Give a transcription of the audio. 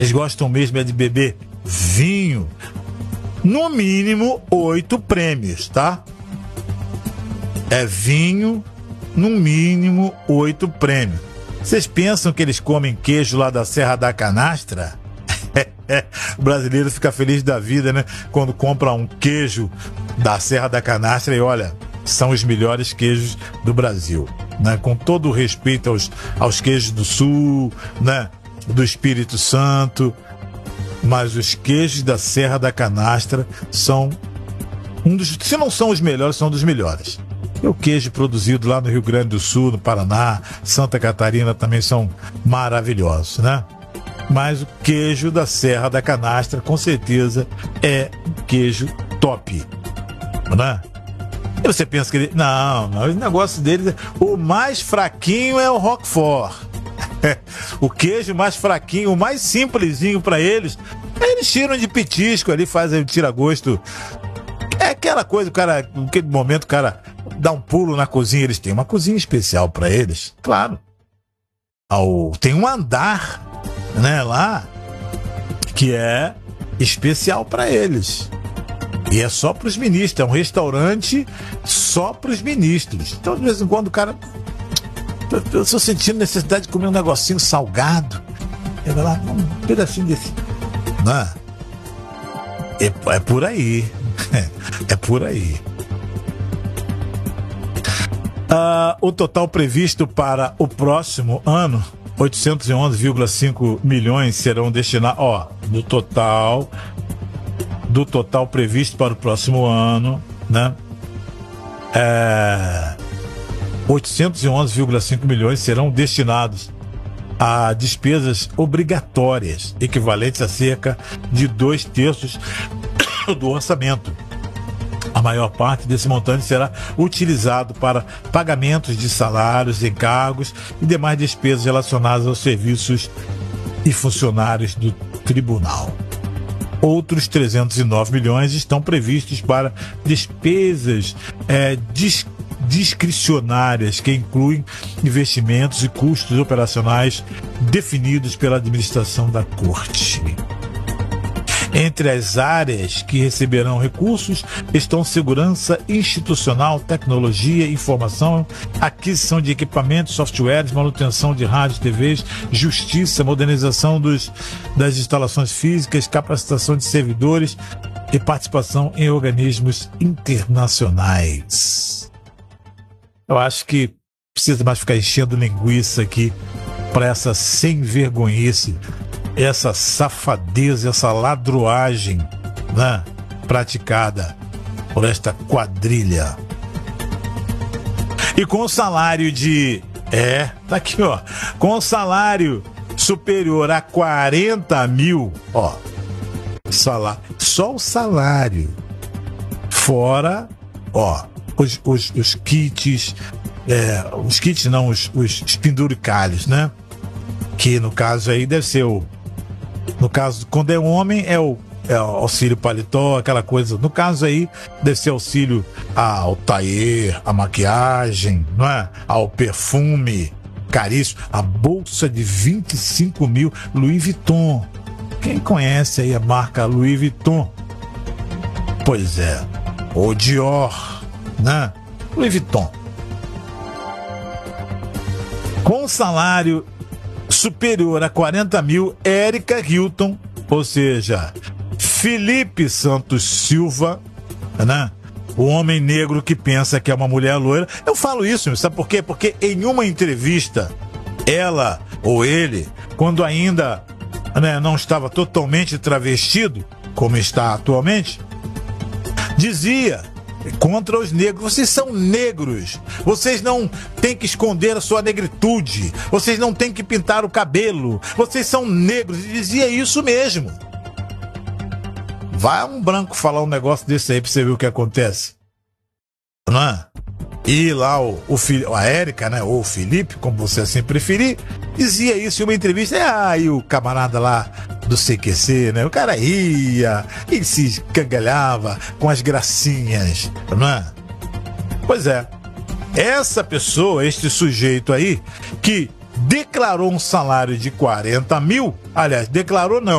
Eles gostam mesmo é de beber vinho. No mínimo 8 prêmios, tá? É vinho, no mínimo 8 prêmios. Vocês pensam que eles comem queijo lá da Serra da Canastra? O brasileiro fica feliz da vida, né? Quando compra um queijo da Serra da Canastra e olha, são os melhores queijos do Brasil, né? Com todo o respeito aos queijos do Sul, né? Do Espírito Santo, mas os queijos da Serra da Canastra são se não são os melhores, são dos melhores. E o queijo produzido lá no Rio Grande do Sul, no Paraná, Santa Catarina também são maravilhosos, né? Mas o queijo da Serra da Canastra, com certeza, é um queijo top, né? E você pensa que ele... Não, o negócio deles... O mais fraquinho é o Roquefort. O queijo mais fraquinho, o mais simplesinho para eles, eles tiram de petisco ali, fazem tira-gosto. É aquela coisa, o cara, naquele momento, o cara dá um pulo na cozinha, eles têm uma cozinha especial para eles, claro. Tem um andar, né, lá, que é especial para eles. E é só para os ministros, é um restaurante só para os ministros. Então, de vez em quando, o cara... Eu estou sentindo necessidade de comer um negocinho salgado. Eu vou lá, um pedacinho desse. Não é por aí. É por aí. O total previsto para o próximo ano, 811,5 milhões serão destinados. Do total previsto para o próximo ano, né? 811,5 milhões serão destinados a despesas obrigatórias, equivalentes a cerca de 2/3 do orçamento. A maior parte desse montante será utilizado para pagamentos de salários, encargos e demais despesas relacionadas aos serviços e funcionários do tribunal. Outros 309 milhões estão previstos para despesas discricionárias, que incluem investimentos e custos operacionais definidos pela administração da Corte. Entre as áreas que receberão recursos estão segurança institucional, tecnologia, informação, aquisição de equipamentos, softwares, manutenção de rádios, TVs, justiça, modernização das instalações físicas, capacitação de servidores e participação em organismos internacionais. Eu acho que precisa mais ficar enchendo linguiça aqui para essa sem-vergonhice, essa safadeza, essa ladruagem, né, praticada por esta quadrilha. E com o salário tá aqui, ó, com o salário superior a 40 mil, ó, só o salário, fora, ó, os kits, os kits não, os penduricalhos, né? Que no caso aí deve ser no caso, quando é um homem, é o auxílio paletó, aquela coisa. No caso aí, deve ser auxílio ao tailleur, à maquiagem, não é? Ao perfume caríssimo, a bolsa de 25 mil, Louis Vuitton. Quem conhece aí a marca Louis Vuitton? Pois é, o Dior, né? Louis Vuitton. Com salário superior a 40 mil, Érica Hilton, ou seja, Felipe Santos Silva, né? O homem negro que pensa que é uma mulher loira. Eu falo isso, sabe por quê? Porque em uma entrevista, ela ou ele, quando ainda, né, não estava totalmente travestido, como está atualmente, dizia contra os negros: vocês são negros, vocês não têm que esconder a sua negritude, vocês não têm que pintar o cabelo, vocês são negros. E dizia isso mesmo. Vai um branco falar um negócio desse aí pra você ver o que acontece, não é? E lá a Érica, né, ou o Felipe, como você assim preferir, dizia isso em uma entrevista. E o camarada lá do CQC, né, o cara ia e se escangalhava com as gracinhas, não é? Pois é, essa pessoa, este sujeito aí, que declarou um salário de 40 mil, aliás, declarou não,